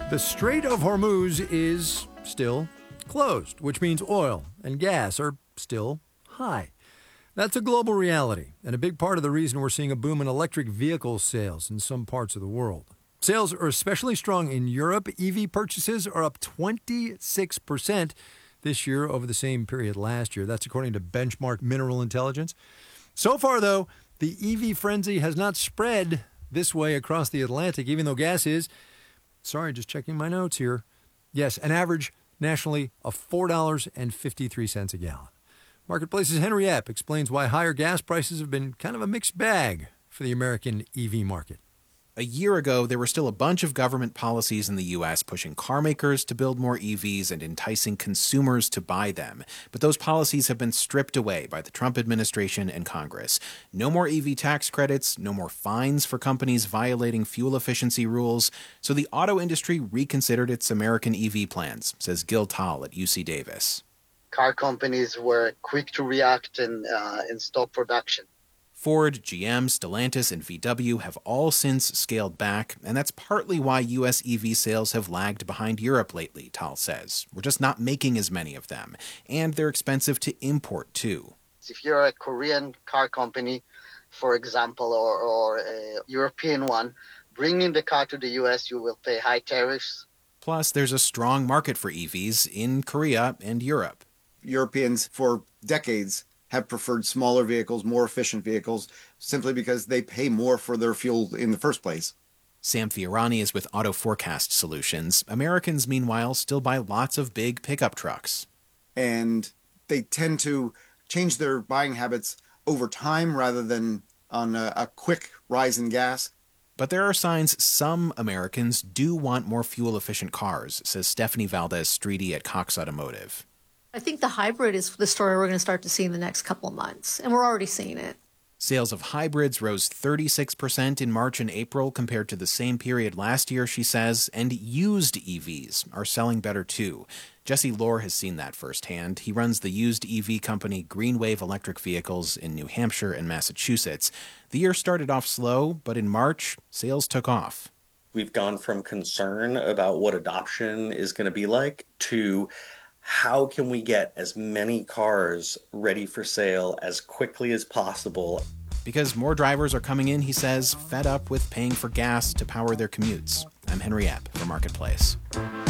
The Strait of Hormuz is still closed, which means oil and gas are still high. That's a global reality, and a big part of the reason we're seeing a boom in electric vehicle sales in some parts of the world. Sales are especially strong in Europe. EV purchases are up 26% this year over the same period last year. That's according to Benchmark Mineral Intelligence. So far, though, the EV frenzy has not spread this way across the Atlantic, even though gas is, just checking my notes here. Yes, an average nationally of $4.53 a gallon. Marketplace's Henry Epp explains why higher gas prices have been kind of a mixed bag for the American EV market. A year ago, there were still a bunch of government policies in the U.S. pushing car makers to build more EVs and enticing consumers to buy them. But those policies have been stripped away by the Trump administration and Congress. No more EV tax credits, no more fines for companies violating fuel efficiency rules. So the auto industry reconsidered its American EV plans, says Gil Tal at UC Davis. Car companies were quick to react and stop production. Ford, GM, Stellantis, and VW have all since scaled back, and that's partly why U.S. EV sales have lagged behind Europe lately, Tal says. We're just not making as many of them, and they're expensive to import, too. If you're a Korean car company, for example, or a European one, bringing the car to the U.S., you will pay high tariffs. Plus, there's a strong market for EVs in Korea and Europe. Europeans, for decades, have preferred smaller vehicles, more efficient vehicles, simply because they pay more for their fuel in the first place. Sam Fiorani is with Auto Forecast Solutions. Americans, meanwhile, still buy lots of big pickup trucks. And they tend to change their buying habits over time rather than on a quick rise in gas. But there are signs some Americans do want more fuel-efficient cars, says Stephanie Valdez-Streety at Cox Automotive. I think the hybrid is the story we're going to start to see in the next couple of months, and we're already seeing it. Sales of hybrids rose 36% in March and April compared to the same period last year, she says, and used EVs are selling better too. Jesse Lohr has seen that firsthand. He runs the used EV company Green Wave Electric Vehicles in New Hampshire and Massachusetts. The year started off slow, but in March, sales took off. We've gone from concern about what adoption is going to be like to how can we get as many cars ready for sale as quickly as possible? Because more drivers are coming in, he says, fed up with paying for gas to power their commutes. I'm Henry Epp for Marketplace.